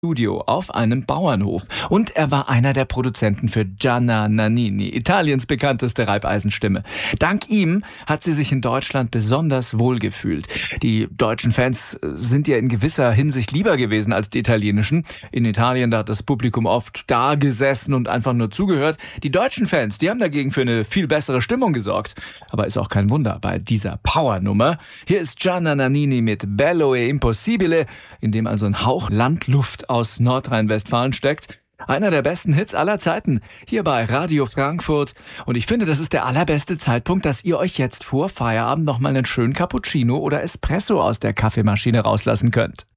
Studio auf einem Bauernhof. Und er war einer der Produzenten für Gianna Nannini, Italiens bekannteste Reibeisenstimme. Dank ihm hat sie sich in Deutschland besonders wohlgefühlt. Die deutschen Fans sind ihr in gewisser Hinsicht lieber gewesen als die italienischen. In Italien, da hat das Publikum oft da gesessen und einfach nur zugehört. Die deutschen Fans, die haben dagegen für eine viel bessere Stimmung gesorgt. Aber ist auch kein Wunder bei dieser Powernummer. Hier ist Gianna Nannini mit Bello e Impossibile, in dem also ein Hauch Landluft aus Nordrhein-Westfalen steckt. Einer der besten Hits aller Zeiten, hier bei Radio Frankfurt. Und ich finde, das ist der allerbeste Zeitpunkt, dass ihr euch jetzt vor Feierabend nochmal einen schönen Cappuccino oder Espresso aus der Kaffeemaschine rauslassen könnt.